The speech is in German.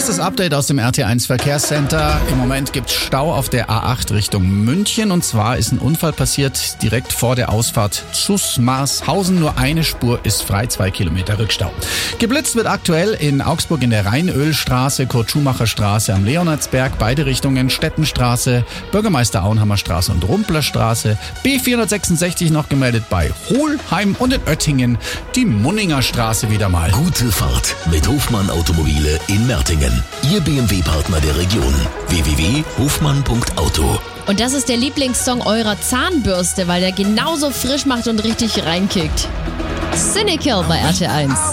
Hier ist das Update aus dem RT1 Verkehrscenter. Im Moment gibt es Stau auf der A8 Richtung München. Und zwar ist ein Unfall passiert direkt vor der Ausfahrt Zuss-Marshausen. Nur eine Spur ist frei, 2 Kilometer Rückstau. Geblitzt wird aktuell in Augsburg in der Rheinölstraße, Kurt-Schumacher-Straße am Leonardsberg, beide Richtungen Stettenstraße, Bürgermeister-Auenhammer-Straße und Rumplerstraße. B466 noch gemeldet bei Hohlheim und in Oettingen die Munninger Straße wieder mal. Gute Fahrt mit Hofmann Automobile in Mertingen. Ihr BMW-Partner der Region. www.hofmann.auto. Und das ist der Lieblingssong eurer Zahnbürste, weil der genauso frisch macht und richtig reinkickt. Cynical bei RT1.